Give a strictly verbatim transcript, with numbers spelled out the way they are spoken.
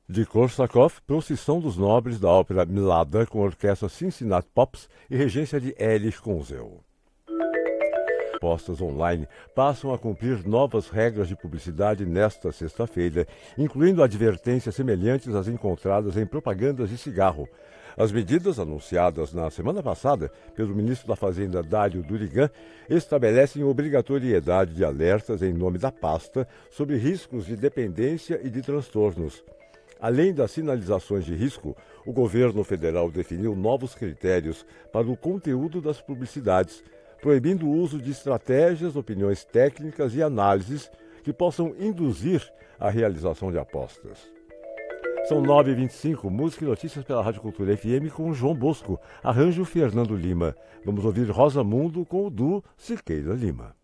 De Korsakov, Procissão dos Nobres da Ópera Milada com a orquestra Cincinnati Pops e regência de Erich Kunzel. Apostas online passam a cumprir novas regras de publicidade nesta sexta-feira, incluindo advertências semelhantes às encontradas em propagandas de cigarro. As medidas anunciadas na semana passada pelo ministro da Fazenda Dário Durigan estabelecem obrigatoriedade de alertas em nome da pasta sobre riscos de dependência e de transtornos. Além das sinalizações de risco, o governo federal definiu novos critérios para o conteúdo das publicidades, proibindo o uso de estratégias, opiniões técnicas e análises que possam induzir a realização de apostas. São nove e vinte e cinco, música e notícias pela Rádio Cultura F M com João Bosco, arranjo Fernando Lima. Vamos ouvir Rosa Mundo com o duo Siqueira Lima.